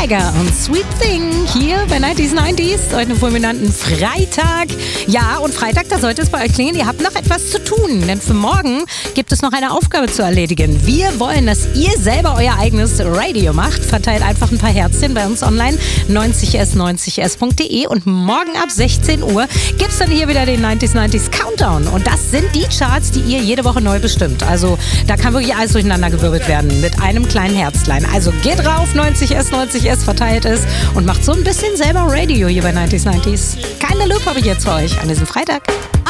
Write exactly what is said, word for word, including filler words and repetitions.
Jagger und Sweet Thing hier bei neunzig neunzig, heute einen fulminanten Freitag. Ja, und Freitag, da sollte es bei euch klingen, ihr habt noch etwas zu tun, denn für morgen gibt es noch eine Aufgabe zu erledigen. Wir wollen, dass ihr selber euer eigenes Radio macht. Verteilt einfach ein paar Herzchen bei uns online, neunzig s neunzig s punkt de, und morgen ab sechzehn Uhr gibt es dann hier wieder den neunzig neunzig Countdown. Und das sind die Charts, die ihr jede Woche neu bestimmt. Also da kann wirklich alles durcheinandergewirbelt werden mit einem kleinen Herzlein. Also geht rauf, neunzig s neunzig s, verteilt es und macht so ein bisschen selber Radio hier bei neunzig neunzig. Keine Loop habe ich jetzt für euch an diesem Freitag.